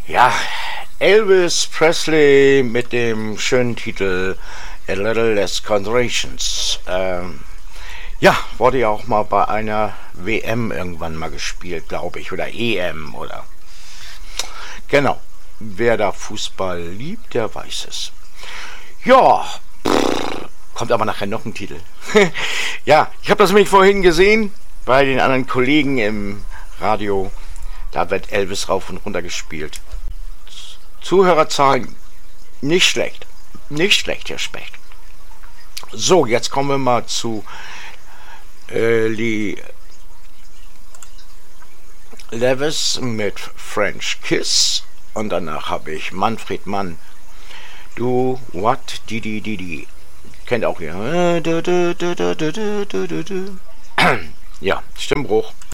Ja, Elvis Presley mit dem schönen Titel A Little Less Considerations. Ja, wurde ja auch mal bei einer WM irgendwann mal gespielt, glaube ich, oder EM oder. Genau, wer da Fußball liebt, der weiß es. Ja, kommt aber nachher noch ein Titel. Ja, ich habe das nämlich vorhin gesehen bei den anderen Kollegen im Radio. Da wird Elvis rauf und runter gespielt. Zuhörerzahlen nicht schlecht. Nicht schlecht, Herr Specht. So, jetzt kommen wir mal zu Lee Levis mit French Kiss. Und danach habe ich Manfred Mann. Do what di. Kennt auch ihr. Ja, Stimmbruch.